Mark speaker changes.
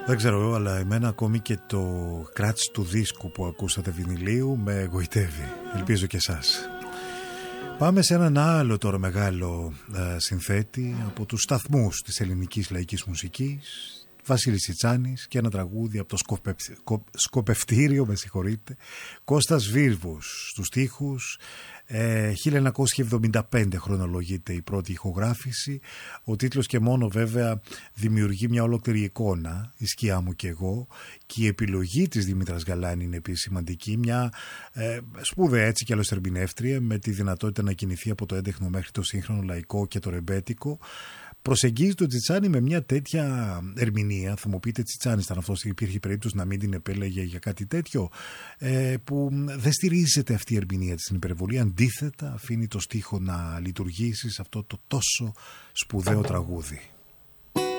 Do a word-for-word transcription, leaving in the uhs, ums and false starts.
Speaker 1: Δεν ξέρω, αλλά εμένα ακόμη και το κράτς του δίσκου που ακούσατε βινιλίου με εγωιτεύει. Ελπίζω και εσάς. Πάμε σε έναν άλλο τώρα μεγάλο ε, συνθέτη από τους σταθμούς της ελληνικής λαϊκής μουσικής, Βασίλης Τσιτσάνης, και ένα τραγούδι από το σκοπευ... σκοπευτήριο, με συγχωρείτε, Κώστας Βίρβος στους στίχους. ε, χίλια εννιακόσια εβδομήντα πέντε χρονολογείται η πρώτη ηχογράφηση. Ο τίτλος και μόνο βέβαια δημιουργεί μια ολόκληρη εικόνα, η σκιά μου και εγώ, και η επιλογή της Δήμητρας Γαλάνη είναι επίσης σημαντική, μια ε, σπούδαια έτσι κι άλλως ερμηνεύτρια, με τη δυνατότητα να κινηθεί από το έντεχνο μέχρι το σύγχρονο λαϊκό και το ρεμπέτικο. Προσεγγίζει τον Τσιτσάνη με μια τέτοια ερμηνεία. Θα μου πείτε, Τσιτσάνη ήταν αυτός, υπήρχε περίπτωση να μην την επέλεγε για κάτι τέτοιο, ε, που δεν στηρίζεται αυτή η ερμηνεία της στην υπερβολή. Αντίθετα, αφήνει το στίχο να λειτουργήσει σε αυτό το τόσο σπουδαίο τραγούδι.